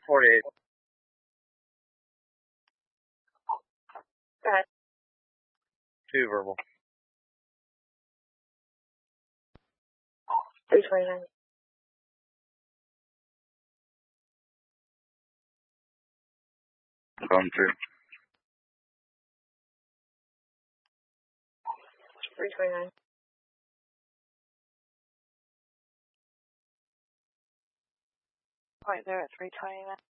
48. Go ahead. 2 verbal. 329. Phone 2. 329. Right there at 329.